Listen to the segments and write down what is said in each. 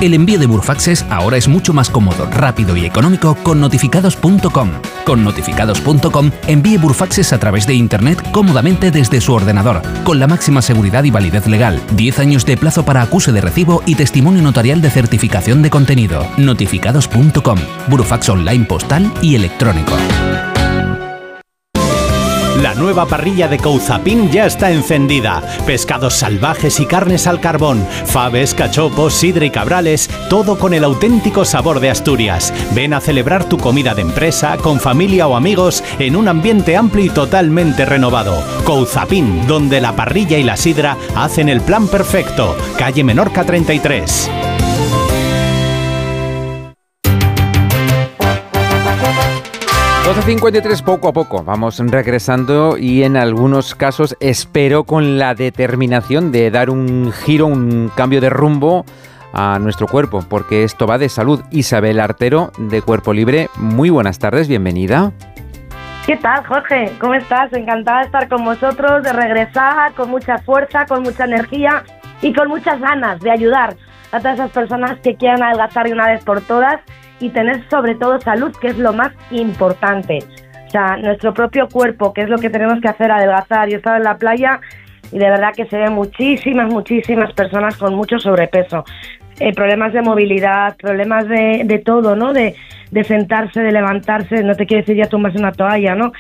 El envío de Burfaxes ahora es mucho más cómodo, rápido y económico con notificados.com. Con notificados.com envíe Burfaxes a través de Internet cómodamente desde su ordenador, con la máxima seguridad y validez legal, 10 años de plazo para acuse de recibo y testimonio notarial de certificación de contenido. Notificados.com, Burfax online postal y electrónico. La nueva parrilla de Couzapin ya está encendida. Pescados salvajes y carnes al carbón, faves, cachopos, sidra y cabrales, todo con el auténtico sabor de Asturias. Ven a celebrar tu comida de empresa, con familia o amigos, en un ambiente amplio y totalmente renovado. Couzapin, donde la parrilla y la sidra hacen el plan perfecto. Calle Menorca 33. ...12:53, poco a poco vamos regresando y en algunos casos espero con la determinación de dar un giro, un cambio de rumbo a nuestro cuerpo, porque esto va de salud. Isabel Artero, de Cuerpo Libre, muy buenas tardes, bienvenida. ¿Qué tal, Jorge? ¿Cómo estás? Encantada de estar con vosotros, de regresar con mucha fuerza, con mucha energía y con muchas ganas de ayudar a todas esas personas que quieran adelgazar de una vez por todas y tener sobre todo salud, que es lo más importante. O sea, nuestro propio cuerpo, que es lo que tenemos que hacer, adelgazar. Yo he estado en la playa y de verdad que se ven muchísimas personas con mucho sobrepeso. Problemas de movilidad, problemas de todo, ¿no? De sentarse, de levantarse, no te quiero decir ya tomarse una toalla, ¿no?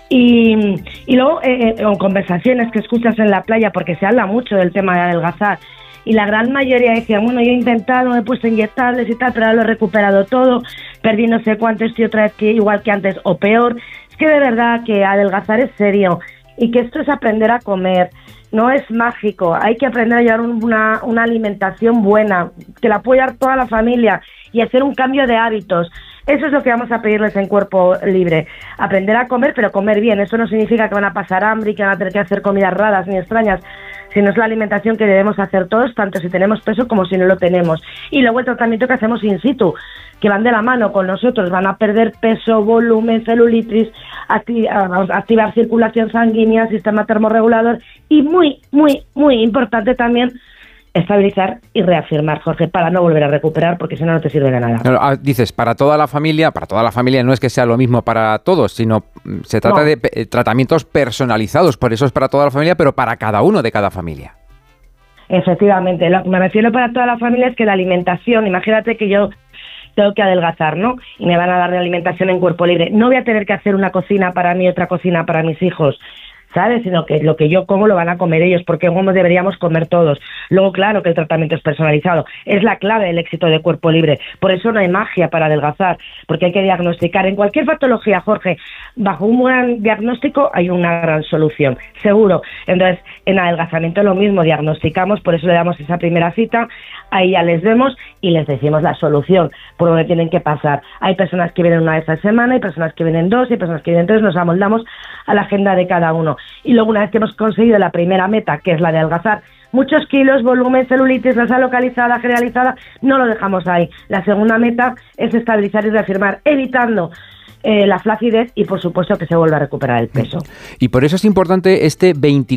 Y luego en conversaciones que escuchas en la playa, porque se habla mucho del tema de adelgazar, y la gran mayoría decía, bueno, yo he intentado, me he puesto inyectables y tal, pero ahora lo he recuperado todo, perdí no sé cuánto, estoy otra vez igual que antes o peor. Es que de verdad que adelgazar es serio y que esto es aprender a comer, no es mágico, hay que aprender a llevar una alimentación buena, que la puede dar toda la familia y hacer un cambio de hábitos. Eso es lo que vamos a pedirles en Cuerpo Libre, aprender a comer, pero comer bien. Eso no significa que van a pasar hambre y que van a tener que hacer comidas raras ni extrañas, sino es la alimentación que debemos hacer todos, tanto si tenemos peso como si no lo tenemos. Y luego el tratamiento que hacemos in situ, que van de la mano con nosotros, van a perder peso, volumen, celulitis, activar circulación sanguínea, sistema termorregulador y muy importante también, estabilizar y reafirmar, Jorge, para no volver a recuperar, porque si no, no te sirve de nada. Dices, para toda la familia no es que sea lo mismo para todos, sino se trata de tratamientos personalizados, por eso es para toda la familia, pero para cada uno de cada familia. Efectivamente, lo que me refiero para toda la familia es que la alimentación, imagínate que yo tengo que adelgazar, ¿no? Y me van a dar de alimentación en Cuerpo Libre. No voy a tener que hacer una cocina para mí, otra cocina para mis hijos, ¿sabes? Sino que lo que yo como lo van a comer ellos, porque como deberíamos comer todos. Luego, claro que el tratamiento es personalizado. Es la clave del éxito de Cuerpo Libre. Por eso no hay magia para adelgazar, porque hay que diagnosticar. En cualquier patología, Jorge, bajo un buen diagnóstico hay una gran solución, seguro. Entonces, en adelgazamiento lo mismo, diagnosticamos, por eso le damos esa primera cita, ahí ya les vemos y les decimos la solución, por donde tienen que pasar. Hay personas que vienen una vez a la semana, hay personas que vienen dos, hay personas que vienen tres, nos amoldamos a la agenda de cada uno. Y luego, una vez que hemos conseguido la primera meta, que es la de adelgazar, muchos kilos, volumen, celulitis, grasa localizada, generalizada, no lo dejamos ahí. La segunda meta es estabilizar y reafirmar, evitando la flacidez y, por supuesto, que se vuelva a recuperar el peso. Y por eso es importante este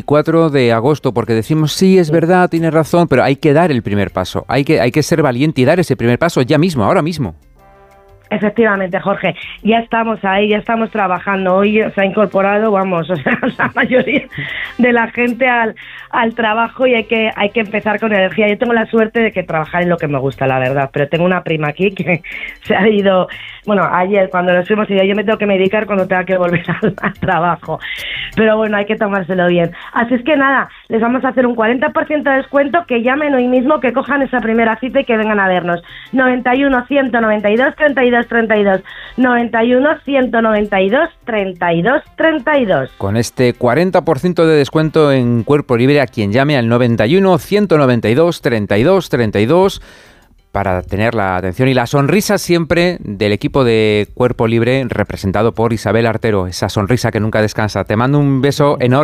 24 de agosto, porque decimos, sí, es verdad, tienes razón, pero hay que dar el primer paso, hay que ser valiente y dar ese primer paso ya mismo, ahora mismo. Efectivamente, Jorge, ya estamos ahí, ya estamos trabajando. Hoy se ha incorporado, vamos, o sea, la mayoría de la gente al trabajo y hay que empezar con energía. Yo tengo la suerte de que trabajar es lo que me gusta, la verdad, pero tengo una prima aquí que se ha ido, bueno, ayer cuando nos fuimos, y yo me tengo que medicar cuando tenga que volver al trabajo. Pero bueno, hay que tomárselo bien. Así es que nada, les vamos a hacer un 40% de descuento, que llamen hoy mismo, que cojan esa primera cita y que vengan a vernos. 91 192 32 32, 91 192 32 32. Con este 40% de descuento en Cuerpo Libre a quien llame al 91 192 32 32 para tener la atención y la sonrisa siempre del equipo de Cuerpo Libre representado por Isabel Artero, esa sonrisa que nunca descansa. Te mando un beso enorme.